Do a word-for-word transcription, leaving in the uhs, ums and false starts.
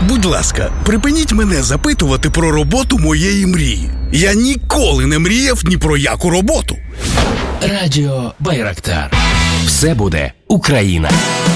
Будь ласка, припиніть мене запитувати про роботу моєї мрії. Я ніколи не мріяв ні про яку роботу. Радіо Байрактар. Все буде Україна.